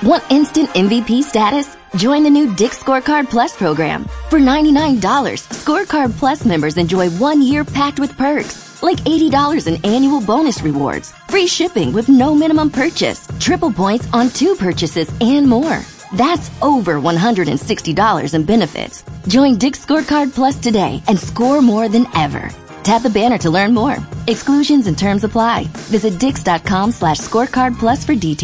Want instant MVP status? Join the new Dick's Scorecard Plus program. For $99, Scorecard Plus members enjoy 1 year packed with perks, like $80 in annual bonus rewards, free shipping with no minimum purchase, triple points on 2 purchases, and more. That's over $160 in benefits. Join Dick's Scorecard Plus today and score more than ever. Tap the banner to learn more. Exclusions and terms apply. Visit dix.com/scorecard plus for details.